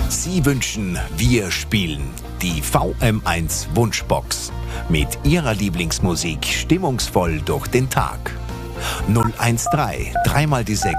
Sie wünschen, wir spielen die VM1 Wunschbox mit Ihrer Lieblingsmusik stimmungsvoll durch den Tag. 013 3 mal die 6